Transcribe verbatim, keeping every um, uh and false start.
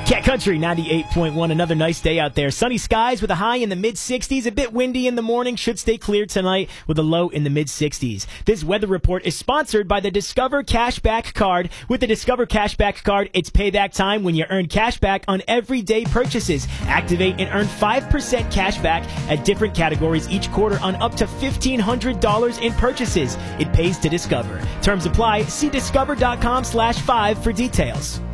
Cat Country ninety-eight point one, another nice day out there. Sunny skies with a high in the mid sixties. A bit windy in the morning. Should stay clear tonight with a low in the mid sixties. This weather report is sponsored by the Discover Cashback Card. With the Discover Cashback Card, it's payback time when you earn cash back on everyday purchases. Activate and earn five percent cash back at different categories each quarter on up to fifteen hundred dollars in purchases. It pays to Discover. Terms apply. See discover dot com slash five for details.